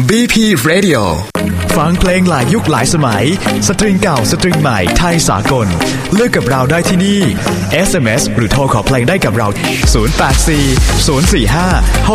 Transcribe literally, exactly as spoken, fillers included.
บี พี Radio ฟังเพลงหลายยุคหลายสมัยสตริงเก่าสตริงใหม่ไทยสากลเลือกกับเราได้ที่นี่ เอส เอ็ม เอส หรือโทรขอเพลงได้กับเราศูนย์ แปด สี่ ศูนย์ สี่ ห้า